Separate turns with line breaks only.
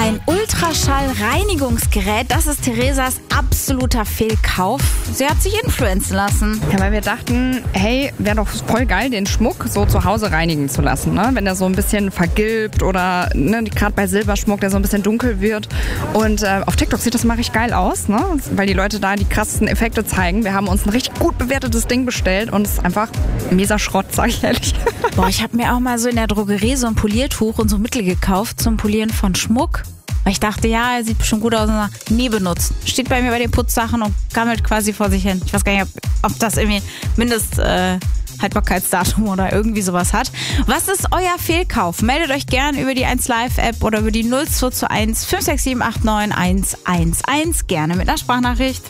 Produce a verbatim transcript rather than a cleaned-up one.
Ein Ultraschallreinigungsgerät, das ist Theresas absoluter Fehlkauf. Sie hat sich influenzen lassen.
Ja, weil wir dachten, hey, wäre doch voll geil, den Schmuck so zu Hause reinigen zu lassen, ne? Wenn der so ein bisschen vergilbt oder ne, gerade bei Silberschmuck, der so ein bisschen dunkel wird. Und äh, auf TikTok sieht das mal richtig geil aus, ne? Weil die Leute da die krassesten Effekte zeigen. Wir haben uns ein richtig gut bewertetes Ding bestellt und es ist einfach mieser Schrott, sag ich ehrlich.
Boah, ich habe mir auch mal so in der Drogerie so ein Poliertuch und so Mittel gekauft zum Polieren von Schmuck. Weil ich dachte, ja, er sieht bestimmt gut aus, und nie benutzt. Steht bei mir bei den Putzsachen und gammelt quasi vor sich hin. Ich weiß gar nicht, ob, ob das irgendwie Mindest... Äh, Haltbarkeitsdatum oder irgendwie sowas hat. Was ist euer Fehlkauf? Meldet euch gerne über die eins Live App oder über die null zwei zwei eins fünf sechs sieben acht neun eins eins eins. Gerne mit einer Sprachnachricht.